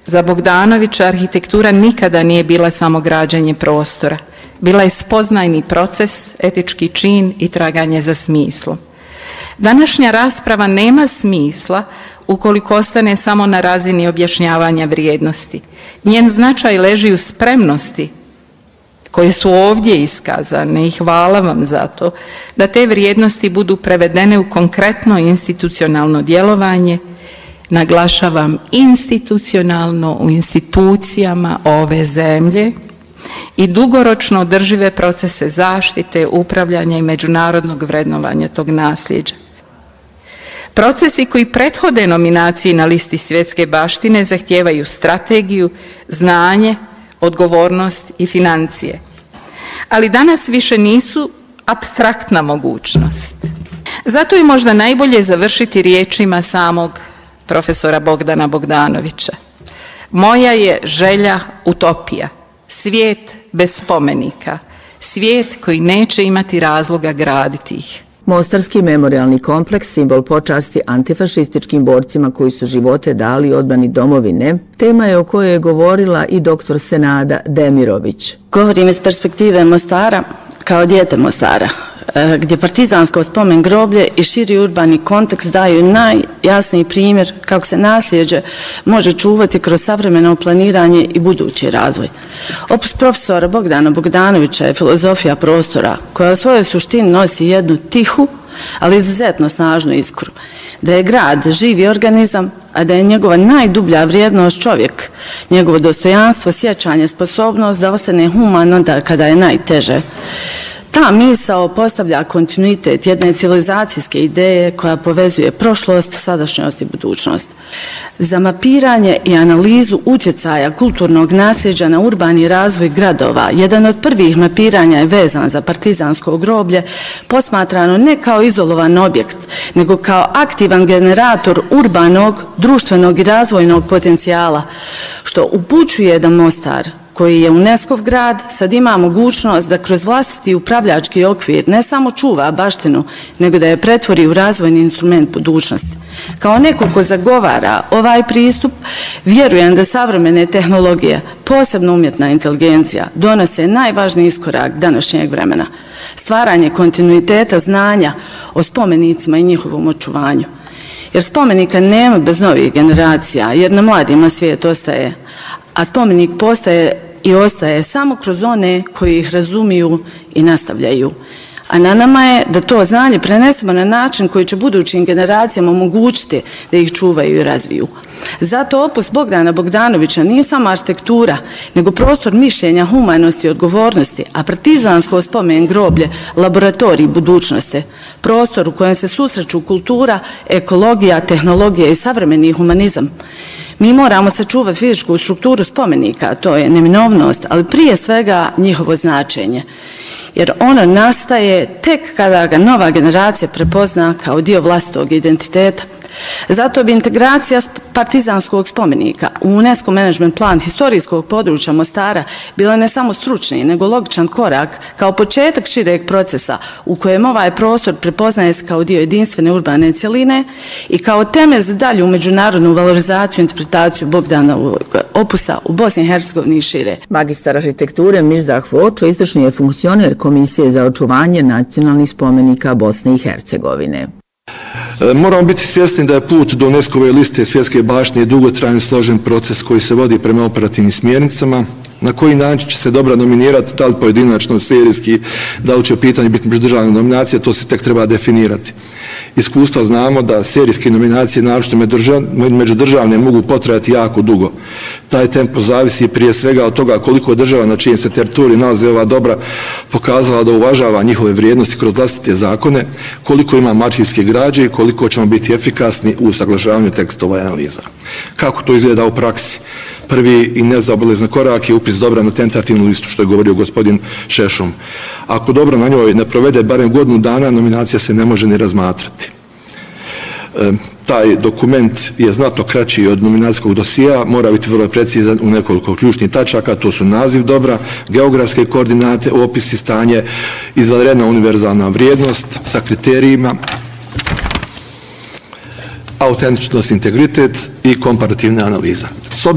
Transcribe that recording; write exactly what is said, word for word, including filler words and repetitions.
Za Bogdanovića arhitektura nikada nije bila samo građenje prostora. Bila je spoznajni proces, etički čin i traganje za smislom. Današnja rasprava nema smisla ukoliko ostane samo na razini objašnjavanja vrijednosti. Njen značaj leži u spremnosti koje su ovdje iskazane i hvala vam za to, da te vrijednosti budu prevedene u konkretno institucionalno djelovanje, naglašavam institucionalno u institucijama ove zemlje i dugoročno održive procese zaštite, upravljanja i međunarodnog vrednovanja tog nasljeđa. Procesi koji prethode nominaciji na listi svjetske baštine zahtijevaju strategiju, znanje, odgovornost i financije. Ali danas više nisu apstraktna mogućnost. Zato je možda najbolje završiti riječima samog profesora Bogdana Bogdanovića. Moja je želja utopija, svijet bez spomenika, svijet koji neće imati razloga graditi ih. Mostarski memorijalni kompleks, simbol počasti antifašističkim borcima koji su živote dali odbrani domovine, tema je o kojoj je govorila i doktor Senada Demirović. Govorim iz perspektive Mostara kao dijete Mostara, gdje partizansko spomen groblje i širi urbani kontekst daju najjasniji primjer kako se nasljeđe može čuvati kroz savremeno planiranje i budući razvoj. Opus profesora Bogdana Bogdanovića je filozofija prostora koja u svojoj suštini nosi jednu tihu, ali izuzetno snažnu iskru. Da je grad živi organizam, a da je njegova najdublja vrijednost čovjek, njegovo dostojanstvo, sjećanje, sposobnost da ostane human onda kada je najteže. Ta misao postavlja kontinuitet jedne civilizacijske ideje koja povezuje prošlost, sadašnjost i budućnost. Za mapiranje i analizu utjecaja kulturnog nasljeđa na urbani razvoj gradova, jedan od prvih mapiranja je vezan za partizansko groblje, posmatrano ne kao izolovan objekt, nego kao aktivan generator urbanog, društvenog i razvojnog potencijala, što upućuje da Mostar, koji je UNESCO-v grad, sad ima mogućnost da kroz vlastiti upravljački okvir ne samo čuva baštinu, nego da je pretvori u razvojni instrument budućnosti. Kao neko ko zagovara ovaj pristup, vjerujem da savremene tehnologije, posebno umjetna inteligencija, donose najvažniji iskorak današnjeg vremena. Stvaranje kontinuiteta znanja o spomenicima i njihovom očuvanju. Jer spomenika nema bez novih generacija, jer na mladima svijet ostaje, a spomenik postaje i ostaje samo kroz one koji ih razumiju i nastavljaju. A na nama je da to znanje prenesemo na način koji će budućim generacijama omogućiti da ih čuvaju i razviju. Zato opus Bogdana Bogdanovića nije samo arhitektura, nego prostor mišljenja, humanosti i odgovornosti, a partizansko spomen groblje, laboratorij budućnosti, prostor u kojem se susreću kultura, ekologija, tehnologija i savremeni humanizam. Mi moramo sačuvati fizičku strukturu spomenika, to je neminovnost, ali prije svega njihovo značenje. Jer ono nastaje tek kada ga nova generacija prepozna kao dio vlastitog identiteta. Zato bi integracija partizanskog spomenika u UNESCO management plan historijskog područja Mostara bila ne samo stručni, nego logičan korak kao početak šireg procesa u kojem ovaj prostor prepoznaje se kao dio jedinstvene urbane cjeline i kao temelj za dalju međunarodnu valorizaciju i interpretaciju Bogdanovog opusa u Bosni i Hercegovini i šire. Magistar arhitekture Mirza Hvočo izvršni je funkcioner Komisije za očuvanje nacionalnih spomenika Bosne i Hercegovine. Moramo biti svjesni da je put do UNESCO-ve liste svjetske baštine dugotrajan složen proces koji se vodi prema operativnim smjernicama. Na koji način će se dobro nominirati, da li pojedinačno, serijski, da li će u pitanju biti međudržavne nominacije, to se tek treba definirati. Iskustva znamo da serijske nominacije, naročito međudržavne, mogu potrajati jako dugo. Taj tempo zavisi prije svega od toga koliko država na čijem se teritoriju nalaze ova dobra pokazala da uvažava njihove vrijednosti kroz vlastite zakone, koliko ima arhivske građe i koliko ćemo biti efikasni u saglašavanju tekstova i analiza. Kako to izgleda u praksi? Prvi i nezaobilazan korak je upis dobra na tentativnu listu, što je govorio gospodin Šešum. Ako dobro na njoj ne provede barem godinu dana, nominacija se ne može ni razmatrati. E, taj dokument je znatno kraći od nominacijskog dosija, mora biti vrlo precizan u nekoliko ključnih tačaka, to su naziv dobra, geografske koordinate, opis i stanje, izvanredna univerzalna vrijednost sa kriterijima, autentičnost, integritet i komparativna analiza.